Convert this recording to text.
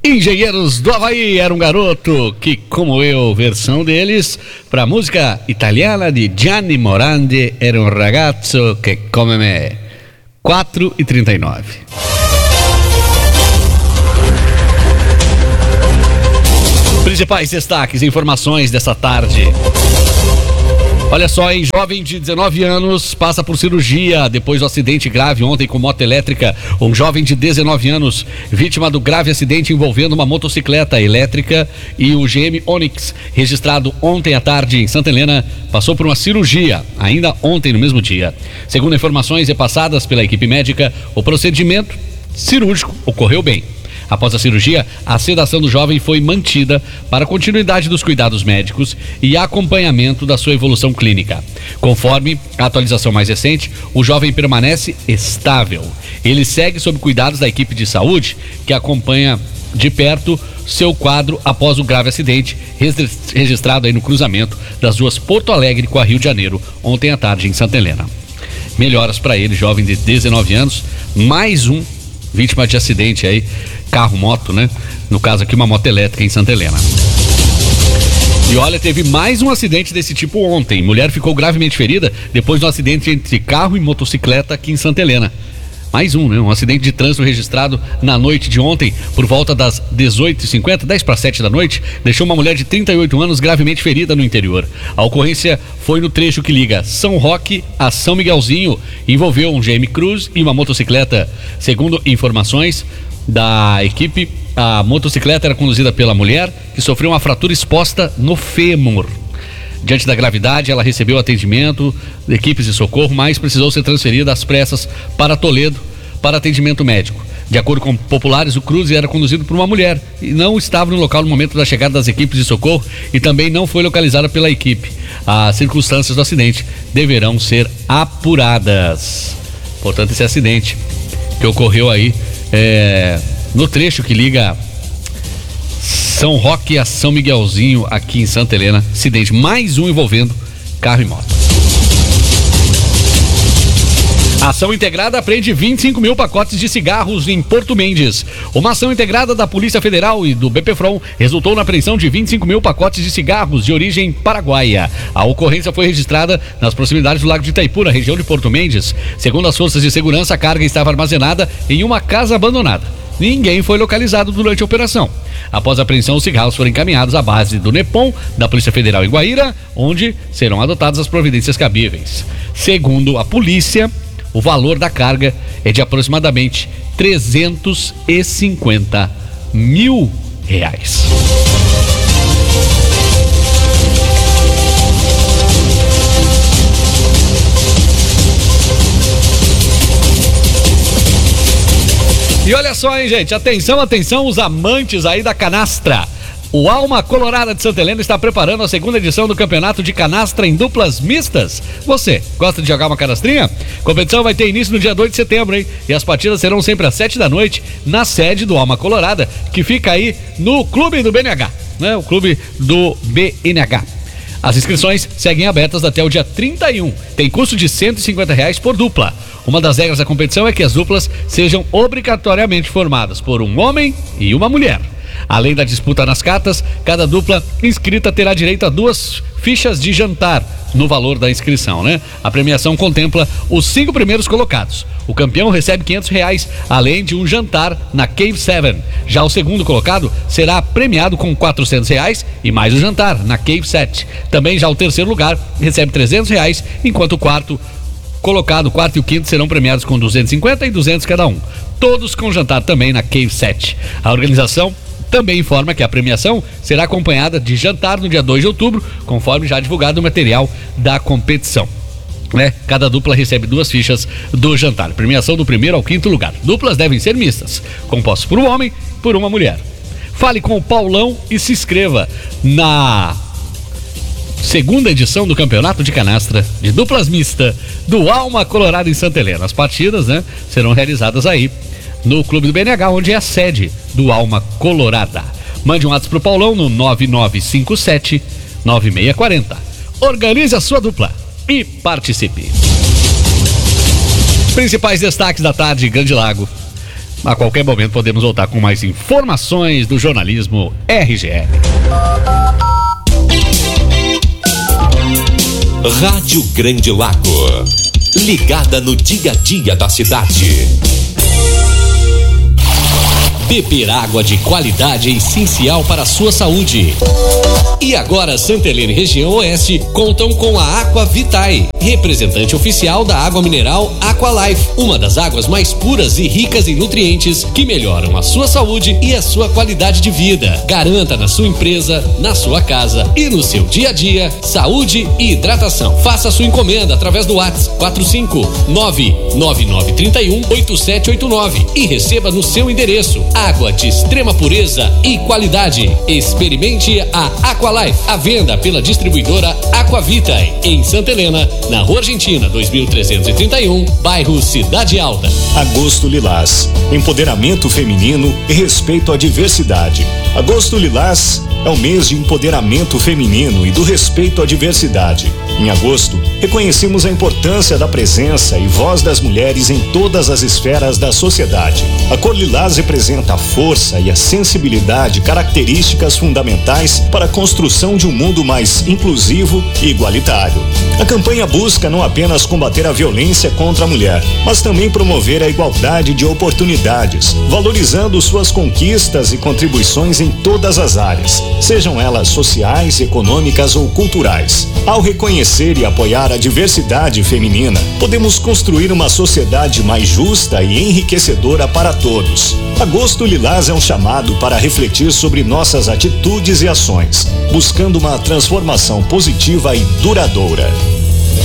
Engenheiros do Havaí, era um garoto que, como eu, versão deles, para a música italiana de Gianni Morandi, era um ragazzo che come me. 4h39. Principais destaques, informações dessa tarde. Olha só, hein? Jovem de 19 anos passa por cirurgia depois do acidente grave ontem com moto elétrica. Um jovem de 19 anos, vítima do grave acidente envolvendo uma motocicleta elétrica e o GM Onix, registrado ontem à tarde em Santa Helena, passou por uma cirurgia, ainda ontem no mesmo dia. Segundo informações repassadas pela equipe médica, o procedimento cirúrgico ocorreu bem. Após a cirurgia, a sedação do jovem foi mantida para a continuidade dos cuidados médicos e acompanhamento da sua evolução clínica. Conforme a atualização mais recente, o jovem permanece estável. Ele segue sob cuidados da equipe de saúde, que acompanha de perto seu quadro após o grave acidente registrado aí no cruzamento das ruas Porto Alegre com a Rio de Janeiro, ontem à tarde em Santa Helena. Melhoras para ele, jovem de 19 anos, mais um vítima de acidente aí, carro-moto, né? No caso aqui, uma moto elétrica em Santa Helena. E olha, teve mais um acidente desse tipo ontem. Mulher ficou gravemente ferida depois de um acidente entre carro e motocicleta aqui em Santa Helena. Mais um, né? Um acidente de trânsito registrado na noite de ontem, por volta das 18h50, 10:07 da noite, deixou uma mulher de 38 anos gravemente ferida no interior. A ocorrência foi no trecho que liga São Roque a São Miguelzinho, envolveu um GM Cruz e uma motocicleta. Segundo informações da equipe, a motocicleta era conduzida pela mulher, que sofreu uma fratura exposta no fêmur. Diante da gravidade, ela recebeu atendimento de equipes de socorro, mas precisou ser transferida às pressas para Toledo para atendimento médico. De acordo com populares, o cruze era conduzido por uma mulher e não estava no local no momento da chegada das equipes de socorro e também não foi localizada pela equipe. As circunstâncias do acidente deverão ser apuradas. Portanto, esse acidente que ocorreu aí no trecho que liga São Roque a São Miguelzinho, aqui em Santa Helena, acidente mais um envolvendo carro e moto. A ação integrada apreende 25 mil pacotes de cigarros em Porto Mendes. Uma ação integrada da Polícia Federal e do BPFROM resultou na apreensão de 25 mil pacotes de cigarros de origem paraguaia. A ocorrência foi registrada nas proximidades do Lago de Itaipu, na região de Porto Mendes. Segundo as forças de segurança, a carga estava armazenada em uma casa abandonada. Ninguém foi localizado durante a operação. Após a apreensão, os cigarros foram encaminhados à base do NEPOM, da Polícia Federal em Guaíra, onde serão adotadas as providências cabíveis. Segundo a polícia, o valor da carga é de aproximadamente R$350 mil. E olha só, hein, gente, atenção, os amantes aí da canastra. O Alma Colorada de Santa Helena está preparando a segunda edição do campeonato de canastra em duplas mistas. Você gosta de jogar uma canastrinha? A competição vai ter início no dia 2 de setembro, hein? E as partidas serão sempre às 7 da noite na sede do Alma Colorada, que fica aí no Clube do BNH, né? O Clube do BNH. As inscrições seguem abertas até o dia 31. Tem custo de R$150 por dupla. Uma das regras da competição é que as duplas sejam obrigatoriamente formadas por um homem e uma mulher. Além da disputa nas cartas, cada dupla inscrita terá direito a 2 fichas de jantar no valor da inscrição, né? A premiação contempla os 5 primeiros colocados. O campeão recebe R$500, além de um jantar na Cave 7. Já o segundo colocado será premiado com R$400 e mais o jantar na Cave 7. Também já o terceiro lugar recebe R$300, enquanto o quarto colocado, o quarto e o quinto serão premiados com 250 e 200 cada um. Todos com jantar também na Cave 7. A organização também informa que a premiação será acompanhada de jantar no dia 2 de outubro, conforme já divulgado o material da competição. Cada dupla recebe 2 fichas do jantar. Premiação do primeiro ao 5º lugar. Duplas devem ser mistas, compostas por um homem e por uma mulher. Fale com o Paulão e se inscreva na segunda edição do campeonato de canastra de duplas mista do Alma Colorada em Santa Helena. As partidas, serão realizadas aí no Clube do BNH, onde é a sede do Alma Colorada. Mande um WhatsApp pro Paulão no 9957-9640. Organize a sua dupla e participe. Principais destaques da tarde, Grande Lago. A qualquer momento podemos voltar com mais informações do jornalismo RGE. Rádio Grande Lago, ligada no dia a dia da cidade. Beber água de qualidade é essencial para a sua saúde. E agora Santa Helena e região oeste contam com a Aqua Vitae, representante oficial da água mineral Aqualife, uma das águas mais puras e ricas em nutrientes que melhoram a sua saúde e a sua qualidade de vida. Garanta na sua empresa, na sua casa e no seu dia a dia saúde e hidratação. Faça a sua encomenda através do WhatsApp 45999318789 e receba no seu endereço. Água de extrema pureza e qualidade. Experimente a Aqualife, à venda pela distribuidora Aquavitae, em Santa Helena, na Rua Argentina 2331, bairro Cidade Alta. Agosto Lilás, empoderamento feminino e respeito à diversidade. Agosto Lilás é o mês de empoderamento feminino e do respeito à diversidade. Em agosto, reconhecemos a importância da presença e voz das mulheres em todas as esferas da sociedade. A cor lilás representa a força e a sensibilidade, características fundamentais para a construção de um mundo mais inclusivo e igualitário. A campanha busca não apenas combater a violência contra a mulher, mas também promover a igualdade de oportunidades, valorizando suas conquistas e contribuições em todas as áreas, sejam elas sociais, econômicas ou culturais. Ao reconhecer e apoiar a diversidade feminina, podemos construir uma sociedade mais justa e enriquecedora para todos. Agosto Lilás é um chamado para refletir sobre nossas atitudes e ações, buscando uma transformação positiva e duradoura.